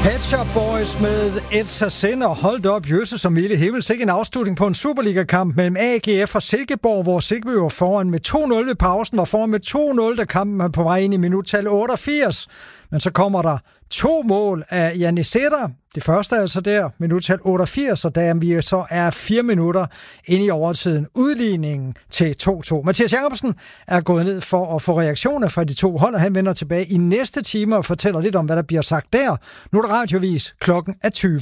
Pet Shop Boys med It's a Sin og Hold Up Jøsse som milde himmel. Ikke en afslutning på en Superliga-kamp mellem AGF og Silkeborg, hvor Silkeborg var foran med 2-0 ved pausen, var foran med 2-0, da kampen er på vej ind i minuttal 88. Men så kommer der 2 mål af Janni Sætter. Det første er altså der, minuttal 88, og da vi så er 4 minutter inde i overtiden. Udligningen til 2-2. Mathias Jacobsen er gået ned for at få reaktioner fra de to hold, og han vender tilbage i næste time og fortæller lidt om, hvad der bliver sagt der. Nu er der radiovis, klokken er 20.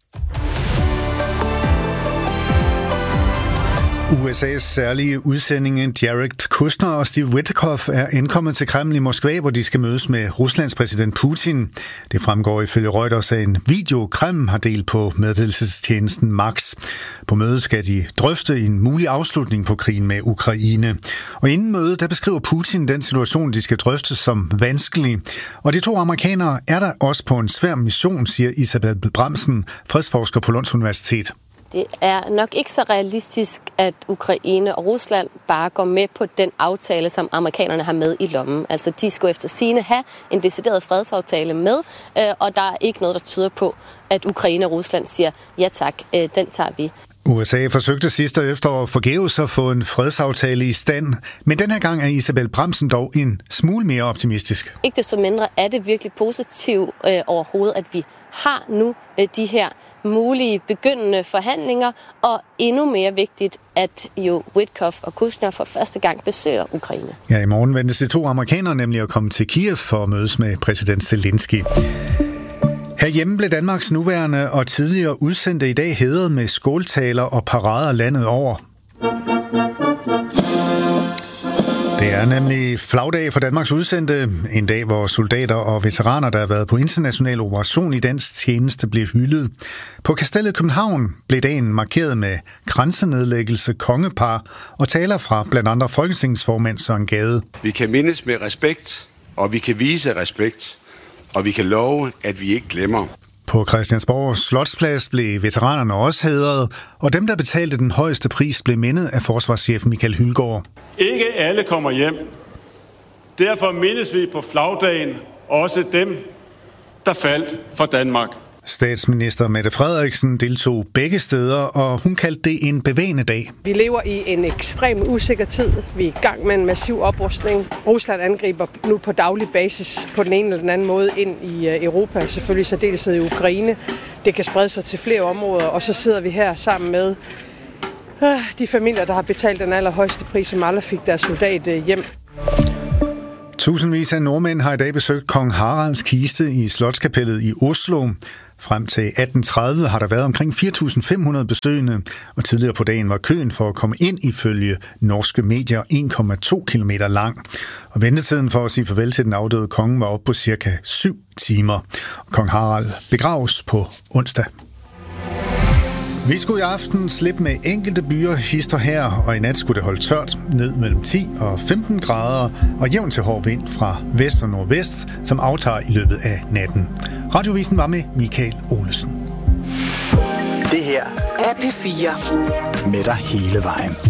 USA's særlige udsendinge Jared Kushner og Steve Witkoff er ankommet til Kreml i Moskva, hvor de skal mødes med Ruslands præsident Putin. Det fremgår ifølge Reuters af en video, Kreml har delt på meddelelsestjenesten Max. På mødet skal de drøfte en mulig afslutning på krigen med Ukraine. Og inden mødet, der beskriver Putin den situation, de skal drøfte som vanskelig. Og de to amerikanere er der også på en svær mission, siger Isabel Bramsen, fredsforsker på Lunds Universitet. Det er nok ikke så realistisk, at Ukraine og Rusland bare går med på den aftale, som amerikanerne har med i lommen. Altså, de skulle efter sigende have en decideret fredsaftale med, og der er ikke noget, der tyder på, at Ukraine og Rusland siger, ja tak, den tager vi. USA forsøgte sidste efterår forgæves at få en fredsaftale i stand, men den her gang er Isabel Bramsen dog en smule mere optimistisk. Ikke desto mindre er det virkelig positivt overhovedet, at vi har nu de her mulige begyndende forhandlinger, og endnu mere vigtigt, at jo Witkoff og Kushner for første gang besøger Ukraine. Ja, i morgen ventes de to amerikanere nemlig at komme til Kiev for at mødes med præsident Zelensky. Herhjemme blev Danmarks nuværende og tidligere udsendte i dag hædret med skåltaler og parader landet over. Det er nemlig flagdag for Danmarks udsendte. En dag, hvor soldater og veteraner, der har været på international operation i dansk tjeneste, blev hyldet. På Kastellet København blev dagen markeret med kransenedlæggelse, kongepar og taler fra blandt andre folketingsformand Søren Gade. Vi kan mindes med respekt, og vi kan vise respekt, og vi kan love, at vi ikke glemmer. På Christiansborg Slotsplads blev veteranerne også hædret, og dem, der betalte den højeste pris, blev mindet af forsvarschef Michael Hylgaard. Ikke alle kommer hjem. Derfor mindes vi på flagdagen også dem, der faldt for Danmark. Statsminister Mette Frederiksen deltog begge steder, og hun kaldte det en bevægende dag. Vi lever i en ekstrem usikker tid. Vi er i gang med en massiv oprustning. Rusland angriber nu på daglig basis på den ene eller den anden måde ind i Europa, selvfølgelig særdeleshed i Ukraine. Det kan sprede sig til flere områder, og så sidder vi her sammen med de familier, der har betalt den allerhøjeste pris, som aldrig fik deres soldat hjem. Tusindvis af nordmænd har i dag besøgt kong Haralds kiste i Slotskapellet i Oslo. Frem til 1830 har der været omkring 4.500 besøgende, og tidligere på dagen var køen for at komme ind ifølge norske medier 1,2 kilometer lang. Og ventetiden for at sige farvel til den afdøde konge var op på cirka 7 timer. Kong Harald begraves på onsdag. Vi skulle i aften slippe med enkelte byer hister her, og i nat skulle det holde tørt ned mellem 10 og 15 grader, og jævn til hård vind fra vest og nordvest, som aftager i løbet af natten. Radiovisen var med Michael Olesen. Det her er P4 med dig hele vejen.